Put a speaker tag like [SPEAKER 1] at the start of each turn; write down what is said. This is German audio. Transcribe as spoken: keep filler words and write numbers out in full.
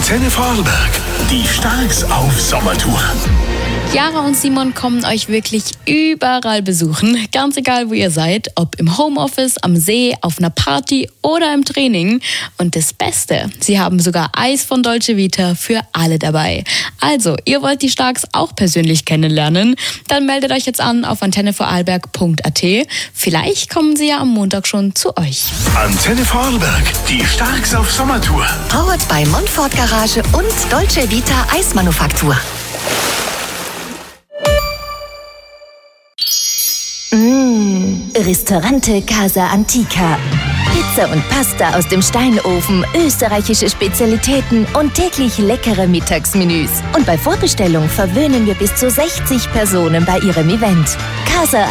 [SPEAKER 1] Antenne Vorarlberg, die Starks auf Sommertour.
[SPEAKER 2] Chiara und Simon kommen euch wirklich überall besuchen, ganz egal wo ihr seid, ob im Homeoffice, am See, auf einer Party oder im Training. Und das Beste, sie haben sogar Eis von Dolce Vita für alle dabei. Also, ihr wollt die Starks auch persönlich kennenlernen? Dann meldet euch jetzt an auf antenne vorarlberg punkt a t. Vielleicht kommen sie ja am Montag schon zu euch.
[SPEAKER 1] Antenne Vorarlberg, die Starks auf Sommertour.
[SPEAKER 3] Powered by Montfort Garage und Dolce Vita Eismanufaktur.
[SPEAKER 4] Mmh, Ristorante Casa Antica. Pizza und Pasta aus dem Steinofen, österreichische Spezialitäten und täglich leckere Mittagsmenüs. Und bei Vorbestellung verwöhnen wir bis zu sechzig Personen bei ihrem Event. Casa